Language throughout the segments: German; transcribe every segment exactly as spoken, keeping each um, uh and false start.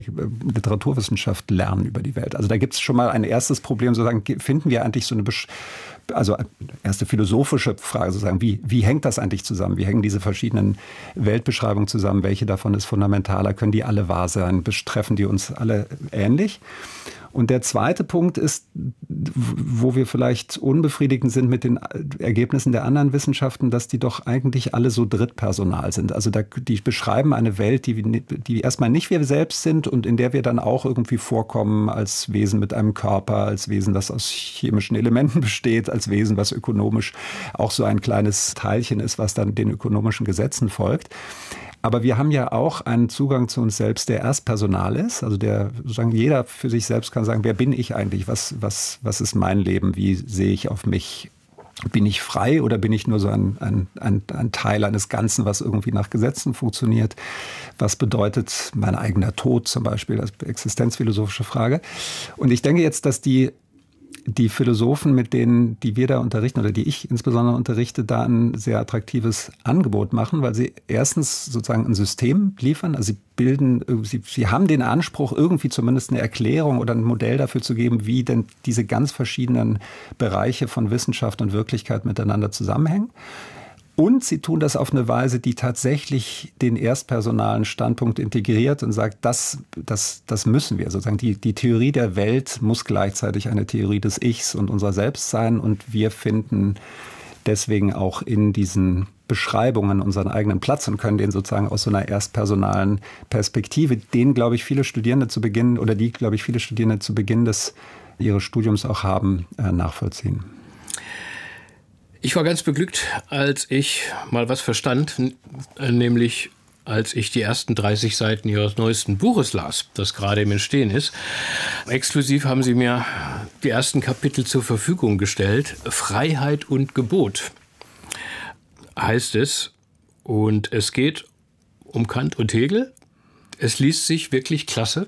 Literaturwissenschaft lernen über die Welt. Also da gibt es schon mal ein erstes Problem, sozusagen, finden wir eigentlich so eine, Besch- also eine erste philosophische Frage, sozusagen, wie, wie hängt das eigentlich zusammen? Wie hängen diese verschiedenen Weltbeschreibungen zusammen? Welche davon ist fundamentaler? Können die alle wahr sein? Betreffen die uns alle ähnlich? Und der zweite Punkt ist, wo wir vielleicht unbefriedigend sind mit den Ergebnissen der anderen Wissenschaften, dass die doch eigentlich alle so drittpersonal sind. Also da, die beschreiben eine Welt, die, die erstmal nicht wir selbst sind und in der wir dann auch irgendwie vorkommen als Wesen mit einem Körper, als Wesen, das aus chemischen Elementen besteht, als Wesen, was ökonomisch auch so ein kleines Teilchen ist, was dann den ökonomischen Gesetzen folgt. Aber wir haben ja auch einen Zugang zu uns selbst, der erstpersonal ist. Also der sozusagen jeder für sich selbst kann sagen, wer bin ich eigentlich? Was, was, was ist mein Leben? Wie sehe ich auf mich? Bin ich frei oder bin ich nur so ein, ein, ein, ein Teil eines Ganzen, was irgendwie nach Gesetzen funktioniert? Was bedeutet mein eigener Tod zum Beispiel als existenzphilosophische Frage? Und ich denke jetzt, dass die die Philosophen, mit denen, die wir da unterrichten oder die ich insbesondere unterrichte, da ein sehr attraktives Angebot machen, weil sie erstens sozusagen ein System liefern. Also sie bilden, sie, sie haben den Anspruch, irgendwie zumindest eine Erklärung oder ein Modell dafür zu geben, wie denn diese ganz verschiedenen Bereiche von Wissenschaft und Wirklichkeit miteinander zusammenhängen. Und sie tun das auf eine Weise, die tatsächlich den erstpersonalen Standpunkt integriert und sagt, das, das, das müssen wir. Sozusagen die, die Theorie der Welt muss gleichzeitig eine Theorie des Ichs und unser Selbst sein. Und wir finden deswegen auch in diesen Beschreibungen unseren eigenen Platz und können den sozusagen aus so einer erstpersonalen Perspektive, den, glaube ich, viele Studierende zu Beginn oder die, glaube ich, viele Studierende zu Beginn des ihres Studiums auch haben, äh, nachvollziehen. Ich war ganz beglückt, als ich mal was verstand, nämlich als ich die ersten dreißig Seiten Ihres neuesten Buches las, das gerade im Entstehen ist. Exklusiv haben Sie mir die ersten Kapitel zur Verfügung gestellt. Freiheit und Gebot heißt es. Und es geht um Kant und Hegel. Es liest sich wirklich klasse.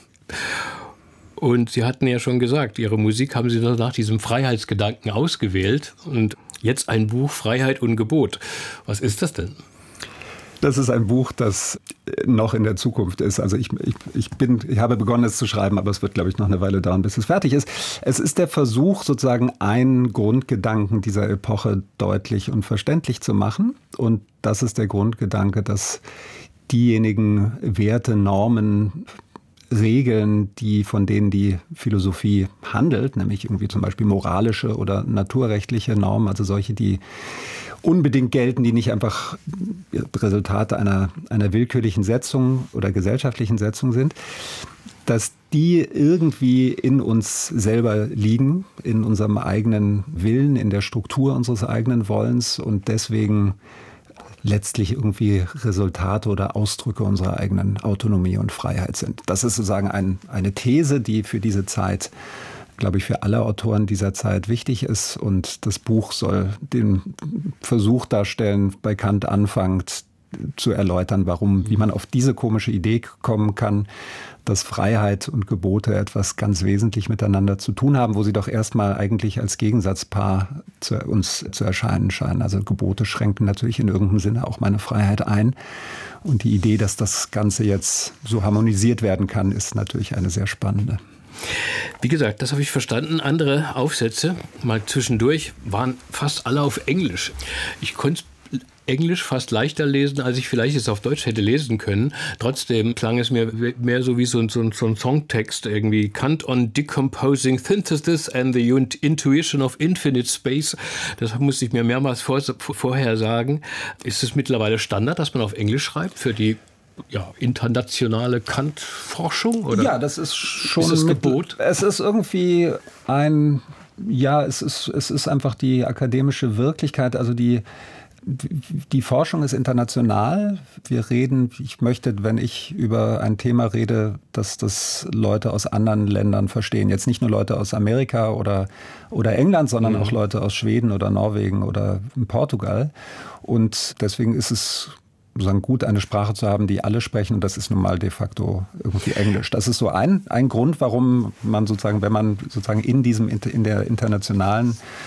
Und Sie hatten ja schon gesagt, Ihre Musik haben Sie nach diesem Freiheitsgedanken ausgewählt. Und jetzt ein Buch Freiheit und Gebot. Was ist das denn? Das ist ein Buch, das noch in der Zukunft ist. Also ich, ich, ich, bin, ich habe begonnen, es zu schreiben, aber es wird, glaube ich, noch eine Weile dauern, bis es fertig ist. Es ist der Versuch, sozusagen einen Grundgedanken dieser Epoche deutlich und verständlich zu machen. Und das ist der Grundgedanke, dass diejenigen Werte, Normen, Regeln, die von denen die Philosophie handelt, nämlich irgendwie zum Beispiel moralische oder naturrechtliche Normen, also solche, die unbedingt gelten, die nicht einfach Resultate einer, einer willkürlichen Setzung oder gesellschaftlichen Setzung sind, dass die irgendwie in uns selber liegen, in unserem eigenen Willen, in der Struktur unseres eigenen Wollens und deswegen letztlich irgendwie Resultate oder Ausdrücke unserer eigenen Autonomie und Freiheit sind. Das ist sozusagen ein, eine These, die für diese Zeit, glaube ich, für alle Autoren dieser Zeit wichtig ist. Und das Buch soll den Versuch darstellen, bei Kant anfangend zu erläutern, warum, wie man auf diese komische Idee kommen kann, dass Freiheit und Gebote etwas ganz wesentlich miteinander zu tun haben, wo sie doch erstmal eigentlich als Gegensatzpaar zu uns zu erscheinen scheinen. Also Gebote schränken natürlich in irgendeinem Sinne auch meine Freiheit ein. Und die Idee, dass das Ganze jetzt so harmonisiert werden kann, ist natürlich eine sehr spannende. Wie gesagt, das habe ich verstanden. Andere Aufsätze, mal zwischendurch, waren fast alle auf Englisch. Ich konnte Englisch fast leichter lesen, als ich vielleicht es auf Deutsch hätte lesen können. Trotzdem klang es mir mehr so wie so ein, so ein, so ein Songtext irgendwie. Kant on Decomposing Synthesis and the Intuition of Infinite Space. Das musste ich mir mehrmals vor, vorher sagen. Ist es mittlerweile Standard, dass man auf Englisch schreibt für die ja, internationale Kant-Forschung? Oder? Ja, das ist schon ist das mit, Gebot. Es ist irgendwie ein, ja, es ist, es ist einfach die akademische Wirklichkeit, also die Die Forschung ist international. Wir reden, ich möchte, wenn ich über ein Thema rede, dass das Leute aus anderen Ländern verstehen. Jetzt nicht nur Leute aus Amerika oder, oder England, sondern mhm. auch Leute aus Schweden oder Norwegen oder Portugal. Und deswegen ist es sozusagen gut, eine Sprache zu haben, die alle sprechen. Und das ist nun mal de facto irgendwie Englisch. Das ist so ein, ein Grund, warum man sozusagen, wenn man sozusagen in diesem, in der internationalen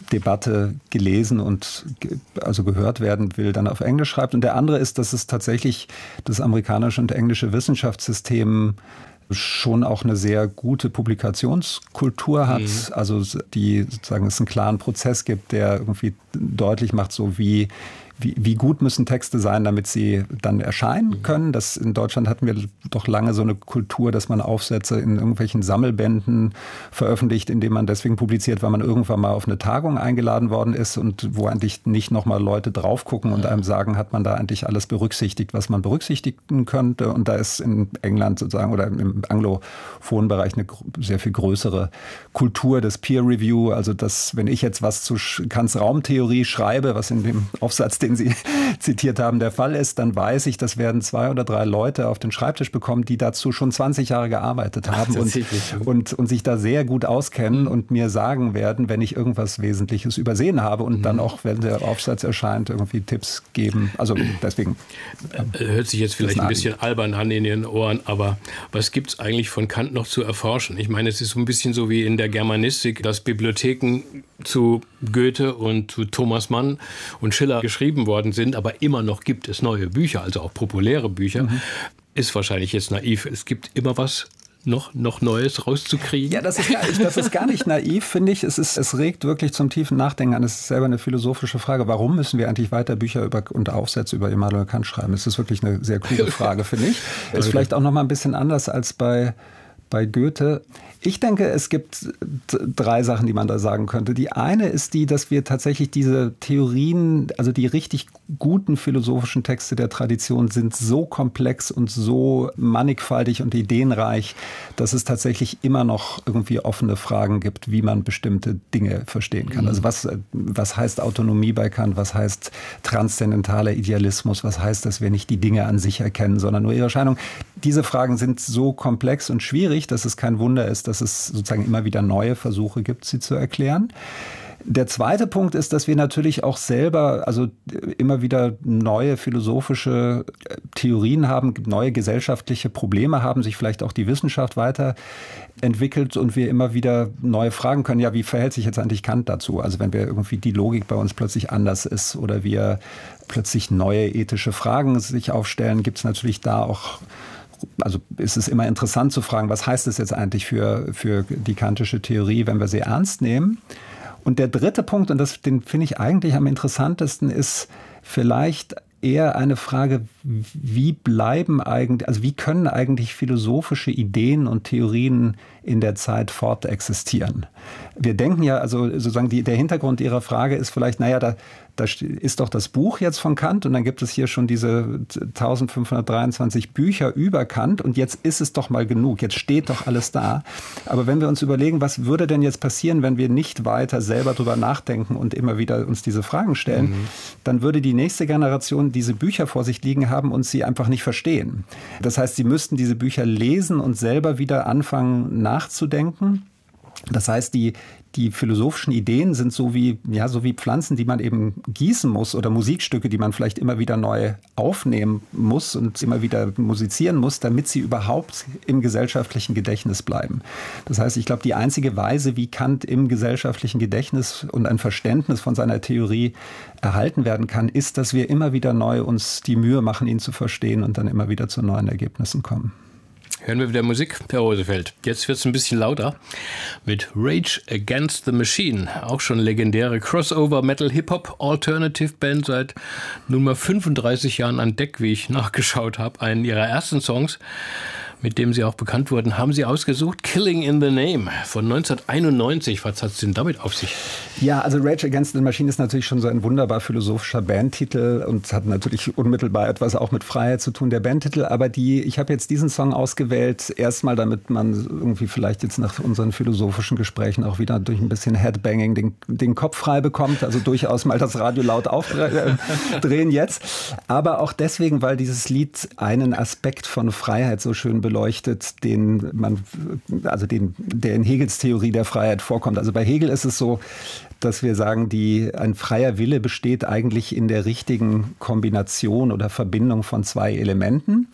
Debatte gelesen und ge- also gehört werden will, dann auf Englisch schreibt. Und der andere ist, dass es tatsächlich das amerikanische und englische Wissenschaftssystem schon auch eine sehr gute Publikationskultur hat. Mhm. Also die sozusagen es einen klaren Prozess gibt, der irgendwie deutlich macht, so wie Wie, wie gut müssen Texte sein, damit sie dann erscheinen können. Das, in Deutschland hatten wir doch lange so eine Kultur, dass man Aufsätze in irgendwelchen Sammelbänden veröffentlicht, indem man deswegen publiziert, weil man irgendwann mal auf eine Tagung eingeladen worden ist und wo eigentlich nicht nochmal Leute drauf gucken und einem sagen, hat man da eigentlich alles berücksichtigt, was man berücksichtigen könnte. Und da ist in England sozusagen oder im anglophonen Bereich eine sehr viel größere Kultur des Peer Review. Also dass, wenn ich jetzt was zu Kants Raumtheorie schreibe, was in dem Aufsatz, den Sie zitiert haben, der Fall ist, dann weiß ich, das werden zwei oder drei Leute auf den Schreibtisch bekommen, die dazu schon zwanzig Jahre gearbeitet haben. Ach, und, und, und sich da sehr gut auskennen mhm. und mir sagen werden, wenn ich irgendwas Wesentliches übersehen habe und mhm. dann auch, wenn der Aufsatz erscheint, irgendwie Tipps geben. Also deswegen. Äh, Hört sich jetzt vielleicht ein bisschen albern an in Ihren Ohren, aber was gibt es eigentlich von Kant noch zu erforschen? Ich meine, es ist so ein bisschen so wie in der Germanistik, dass Bibliotheken zu Goethe und zu Thomas Mann und Schiller geschrieben worden sind, aber immer noch gibt es neue Bücher, also auch populäre Bücher, mhm. ist wahrscheinlich jetzt naiv. Es gibt immer was noch, noch Neues rauszukriegen. Ja, das ist, gar, das ist gar nicht naiv, finde ich. Es, ist, es regt wirklich zum tiefen Nachdenken an. Es ist selber eine philosophische Frage. Warum müssen wir eigentlich weiter Bücher über, und Aufsätze über Immanuel Kant schreiben? Das ist wirklich eine sehr kluge Frage, finde ich. Ist vielleicht auch noch mal ein bisschen anders als bei Bei Goethe. Ich denke, es gibt drei Sachen, die man da sagen könnte. Die eine ist die, dass wir tatsächlich diese Theorien, also die richtig guten philosophischen Texte der Tradition sind so komplex und so mannigfaltig und ideenreich, dass es tatsächlich immer noch irgendwie offene Fragen gibt, wie man bestimmte Dinge verstehen kann. Also was, was heißt Autonomie bei Kant? Was heißt transzendentaler Idealismus? Was heißt, dass wir nicht die Dinge an sich erkennen, sondern nur ihre Erscheinung? Diese Fragen sind so komplex und schwierig, dass es kein Wunder ist, dass es sozusagen immer wieder neue Versuche gibt, sie zu erklären. Der zweite Punkt ist, dass wir natürlich auch selber also immer wieder neue philosophische Theorien haben, neue gesellschaftliche Probleme haben, sich vielleicht auch die Wissenschaft weiterentwickelt und wir immer wieder neue Fragen können. Ja, wie verhält sich jetzt eigentlich Kant dazu? Also wenn wir irgendwie die Logik bei uns plötzlich anders ist oder wir plötzlich neue ethische Fragen sich aufstellen, gibt es natürlich da auch. Also ist es immer interessant zu fragen, was heißt das jetzt eigentlich für, für die kantische Theorie, wenn wir sie ernst nehmen? Und der dritte Punkt, und das, den finde ich eigentlich am interessantesten, ist vielleicht eher eine Frage, wie bleiben eigentlich, also wie können eigentlich philosophische Ideen und Theorien in der Zeit fortexistieren? Wir denken ja, also sozusagen die, der Hintergrund Ihrer Frage ist vielleicht, naja, da, da ist doch das Buch jetzt von Kant und dann gibt es hier schon diese eintausendfünfhundertdreiundzwanzig Bücher über Kant und jetzt ist es doch mal genug, jetzt steht doch alles da. Aber wenn wir uns überlegen, was würde denn jetzt passieren, wenn wir nicht weiter selber drüber nachdenken und immer wieder uns diese Fragen stellen, mhm. dann würde die nächste Generation diese Bücher vor sich liegen haben und sie einfach nicht verstehen. Das heißt, sie müssten diese Bücher lesen und selber wieder anfangen nachzudenken. Das heißt, die, die philosophischen Ideen sind so wie, ja, so wie Pflanzen, die man eben gießen muss oder Musikstücke, die man vielleicht immer wieder neu aufnehmen muss und immer wieder musizieren muss, damit sie überhaupt im gesellschaftlichen Gedächtnis bleiben. Das heißt, ich glaube, die einzige Weise, wie Kant im gesellschaftlichen Gedächtnis und ein Verständnis von seiner Theorie erhalten werden kann, ist, dass wir immer wieder neu uns die Mühe machen, ihn zu verstehen und dann immer wieder zu neuen Ergebnissen kommen. Hören wir wieder Musik, Herr Rosefeld. Jetzt wird es ein bisschen lauter mit Rage Against the Machine. Auch schon legendäre Crossover-Metal-Hip-Hop-Alternative-Band seit nunmehr fünfunddreißig Jahren an Deck, wie ich nachgeschaut habe. Einen ihrer ersten Songs, mit dem sie auch bekannt wurden, haben sie ausgesucht. Killing in the Name von neunzehnhunderteinundneunzig. Was hat es denn damit auf sich? Ja, also Rage Against the Machine ist natürlich schon so ein wunderbar philosophischer Bandtitel und hat natürlich unmittelbar etwas auch mit Freiheit zu tun, der Bandtitel. Aber die, ich habe jetzt diesen Song ausgewählt, erstmal damit man irgendwie vielleicht jetzt nach unseren philosophischen Gesprächen auch wieder durch ein bisschen Headbanging den, den Kopf frei bekommt. Also durchaus mal das Radio laut aufdrehen jetzt. Aber auch deswegen, weil dieses Lied einen Aspekt von Freiheit so schön beleuchtet, den man, also den, der in Hegels Theorie der Freiheit vorkommt. Also bei Hegel ist es so, dass wir sagen, die, ein freier Wille besteht eigentlich in der richtigen Kombination oder Verbindung von zwei Elementen.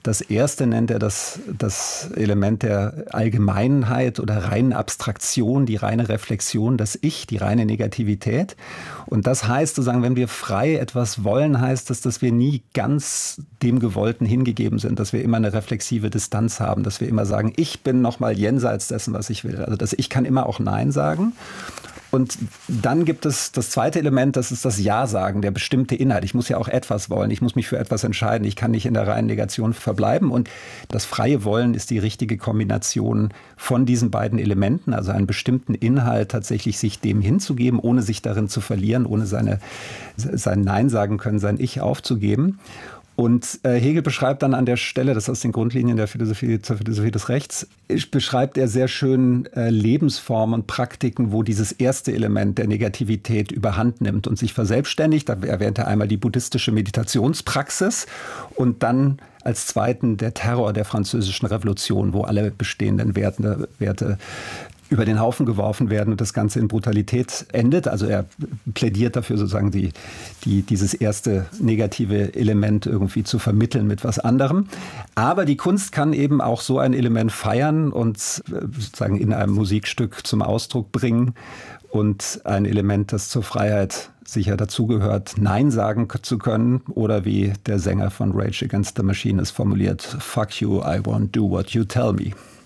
Das erste nennt er das, das Element der Allgemeinheit oder reinen Abstraktion, die reine Reflexion, das Ich, die reine Negativität. Und das heißt sozusagen, wenn wir frei etwas wollen, heißt das, dass wir nie ganz dem Gewollten hingegeben sind, dass wir immer eine reflexive Distanz haben, dass wir immer sagen, ich bin noch mal jenseits dessen, was ich will. Also das Ich kann immer auch Nein sagen. Und dann gibt es das zweite Element, das ist das Ja-Sagen, der bestimmte Inhalt. Ich muss ja auch etwas wollen, ich muss mich für etwas entscheiden, ich kann nicht in der reinen Negation verbleiben. Und das freie Wollen ist die richtige Kombination von diesen beiden Elementen, also einen bestimmten Inhalt tatsächlich sich dem hinzugeben, ohne sich darin zu verlieren, ohne seine, sein Nein sagen können, sein Ich aufzugeben. Und äh, Hegel beschreibt dann an der Stelle, das ist aus den Grundlinien der Philosophie zur Philosophie des Rechts, beschreibt er sehr schön äh, Lebensformen und Praktiken, wo dieses erste Element der Negativität überhand nimmt und sich verselbstständigt. Da erwähnt er einmal die buddhistische Meditationspraxis und dann als zweiten der Terror der Französischen Revolution, wo alle bestehenden Werte, Werte über den Haufen geworfen werden und das Ganze in Brutalität endet. Also er plädiert dafür, sozusagen die, die, dieses erste negative Element irgendwie zu vermitteln mit was anderem. Aber die Kunst kann eben auch so ein Element feiern und sozusagen in einem Musikstück zum Ausdruck bringen. Und ein Element, das zur Freiheit sicher dazugehört, Nein sagen zu können. Oder wie der Sänger von Rage Against the Machine es formuliert, fuck you, I won't do what you tell me.